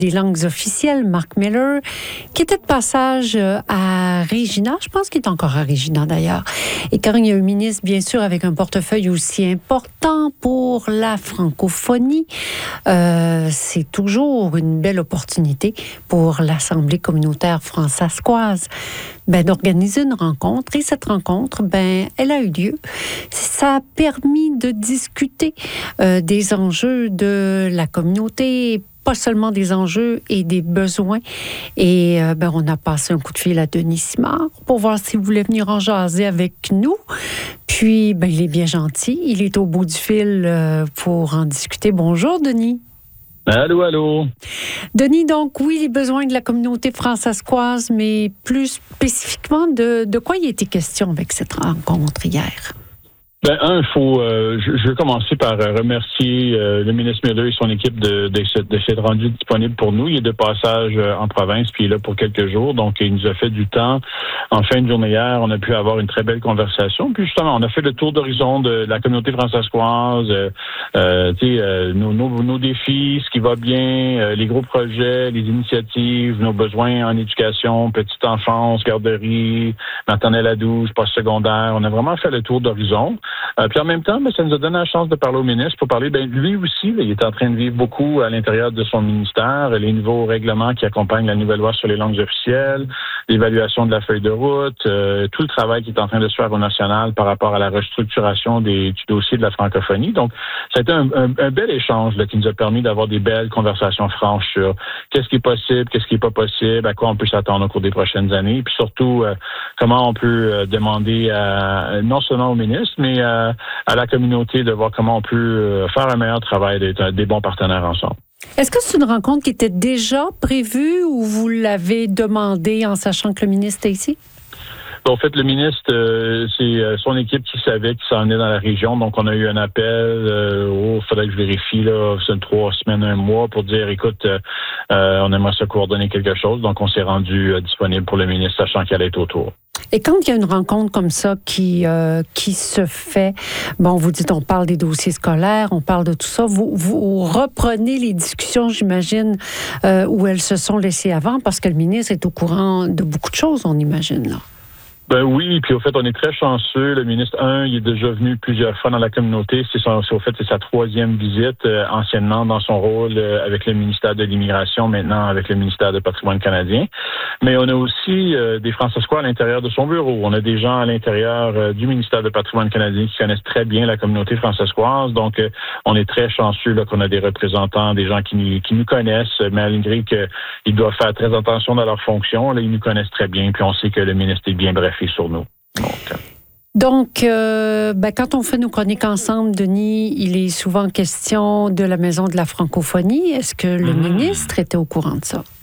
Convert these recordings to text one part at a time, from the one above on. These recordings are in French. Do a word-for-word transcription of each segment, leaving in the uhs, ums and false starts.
des langues officielles, Mark Miller, qui était de passage à Regina. Je pense qu'il est encore à Regina, d'ailleurs. Et quand il y a un ministre, bien sûr, avec un portefeuille aussi important pour la francophonie, euh, c'est toujours une belle opportunité pour l'Assemblée communautaire fransaskoise ben, d'organiser une rencontre. Et cette rencontre, ben, elle a eu lieu. Ça a permis de discuter euh, des enjeux de la communauté, pas seulement des enjeux et des besoins. Et euh, ben, on a passé un coup de fil à Denis Simard pour voir s'il voulait venir en jaser avec nous. Puis, ben, il est bien gentil. Il est au bout du fil euh, pour en discuter. Bonjour, Denis. Allô, allô. Denis, donc, oui, les besoins de la communauté fransaskoise, mais plus spécifiquement, de, de quoi il était question avec cette rencontre hier? Ben, un, il faut, euh, je, je vais commencer par remercier euh, le ministre Miller et son équipe de, de, de s'être rendu disponible pour nous. Il est de passage euh, en province, puis il est là pour quelques jours, donc il nous a fait du temps. En fin de journée hier, on a pu avoir une très belle conversation. Puis justement, on a fait le tour d'horizon de la communauté fransaskoise, euh, euh, tu sais, euh, nos, nos, nos défis, ce qui va bien, euh, les gros projets, les initiatives, nos besoins en éducation, petite enfance, garderie, maternelle à douze, post-secondaire. On a vraiment fait le tour d'horizon. Euh, puis en même temps, ben, ça nous a donné la chance de parler au ministre pour parler, ben, lui aussi, là, il est en train de vivre beaucoup à l'intérieur de son ministère, les nouveaux règlements qui accompagnent la nouvelle loi sur les langues officielles, l'évaluation de la feuille de route, euh, tout le travail qui est en train de se faire au national par rapport à la restructuration des, du dossier de la francophonie. Donc, ça a été un, un, un bel échange là, qui nous a permis d'avoir des belles conversations franches sur qu'est-ce qui est possible, qu'est-ce qui est pas possible, à quoi on peut s'attendre au cours des prochaines années, puis surtout, euh, comment on peut euh, demander à, non seulement au ministre, mais à, à la communauté de voir comment on peut faire un meilleur travail, d'être des bons partenaires ensemble. Est-ce que c'est une rencontre qui était déjà prévue ou vous l'avez demandé en sachant que le ministre est ici? En fait, le ministre, euh, c'est son équipe qui savait qu'il s'en est dans la région. Donc, on a eu un appel. Euh, oh, il faudrait que je vérifie, là, c'est trois semaines, un mois, pour dire, écoute, euh, on aimerait se coordonner quelque chose. Donc, on s'est rendu euh, disponible pour le ministre, sachant qu'elle est autour. Et quand il y a une rencontre comme ça qui euh, qui se fait, bon, vous dites, on parle des dossiers scolaires, on parle de tout ça, vous, vous reprenez les discussions, j'imagine, euh, où elles se sont laissées avant, parce que le ministre est au courant de beaucoup de choses, on imagine, là. Ben oui, puis au fait, on est très chanceux. Le ministre, un, il est déjà venu plusieurs fois dans la communauté. C'est son, c'est, au fait, c'est sa troisième visite, euh, anciennement dans son rôle euh, avec le ministère de l'Immigration, maintenant avec le ministère du Patrimoine canadien. Mais on a aussi euh, des Fransaskois à l'intérieur de son bureau. On a des gens à l'intérieur euh, du ministère du Patrimoine canadien qui connaissent très bien la communauté fransaskoise. Donc, euh, on est très chanceux là, qu'on a des représentants, des gens qui, qui nous connaissent, malgré qu'ils doivent faire très attention dans leurs fonctions. Là, ils nous connaissent très bien, puis on sait que le ministre est bien bref sur nous. Donc, Donc euh, ben, quand on fait nos chroniques ensemble, Denis, il est souvent question de la Maison de la francophonie. Est-ce que le mmh. ministre était au courant de ça?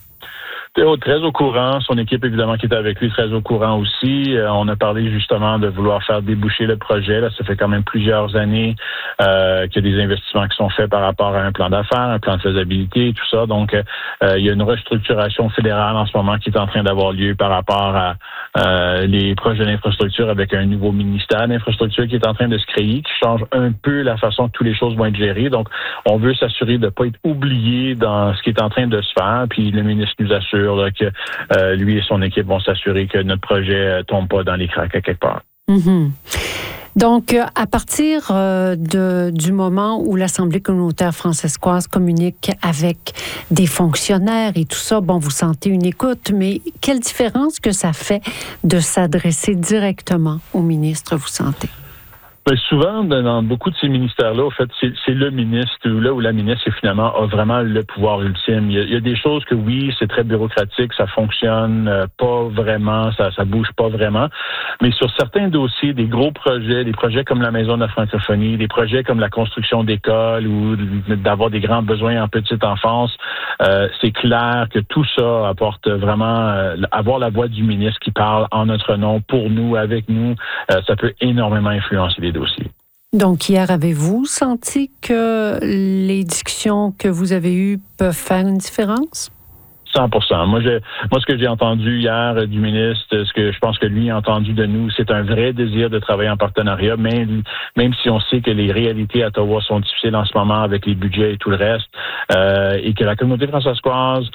Très au courant. Son équipe, évidemment, qui était avec lui, très au courant aussi. Euh, on a parlé justement de vouloir faire déboucher le projet. Là, ça fait quand même plusieurs années euh, qu'il y a des investissements qui sont faits par rapport à un plan d'affaires, un plan de faisabilité et tout ça. Donc, euh, il y a une restructuration fédérale en ce moment qui est en train d'avoir lieu par rapport à euh, les projets d'infrastructure avec un nouveau ministère d'infrastructure qui est en train de se créer, qui change un peu la façon que toutes les choses vont être gérées. Donc, on veut s'assurer de ne pas être oublié dans ce qui est en train de se faire. Puis, le ministre nous assure là, que euh, lui et son équipe vont s'assurer que notre projet ne tombe pas dans les cracks à quelque part. Mm-hmm. Donc, à partir euh, de, du moment où l'Assemblée communautaire fransaskoise communique avec des fonctionnaires et tout ça, bon, vous sentez une écoute, mais quelle différence que ça fait de s'adresser directement au ministre, vous sentez? Ben, souvent, dans beaucoup de ces ministères-là, au fait, c'est, c'est le ministre ou là où la ministre, finalement, a vraiment le pouvoir ultime. Il y a, il y a des choses que, oui, c'est très bureaucratique, ça fonctionne euh, pas vraiment, ça, ça bouge pas vraiment. Mais sur certains dossiers, des gros projets, des projets comme la Maison de la francophonie, des projets comme la construction d'écoles ou d'avoir des grands besoins en petite enfance, euh, c'est clair que tout ça apporte vraiment, euh, avoir la voix du ministre qui parle en notre nom, pour nous, avec nous, euh, ça peut énormément influencer les dossiers. Donc, hier, avez-vous senti que les discussions que vous avez eues peuvent faire une différence? cent pour cent. Moi, je, moi, ce que j'ai entendu hier euh, du ministre, ce que je pense que lui a entendu de nous, c'est un vrai désir de travailler en partenariat, même, même si on sait que les réalités à Ottawa sont difficiles en ce moment avec les budgets et tout le reste, euh, et que la communauté fransaskoise